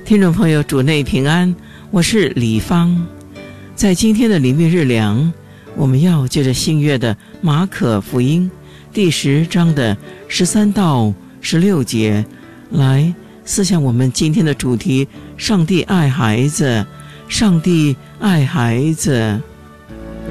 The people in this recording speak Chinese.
听众朋友，主内平安，我是李芳。在今天的灵命日粮，我们要借着新约的马可福音第10章的13到16节来思想我们今天的主题：上帝爱孩子，上帝爱孩子。